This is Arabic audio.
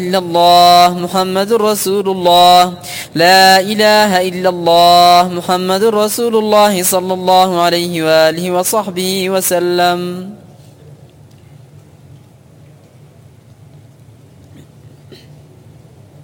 إلا الله محمد رسول الله لا إله إلا الله محمد رسول الله صلى الله عليه وآله وصحبه وسلم.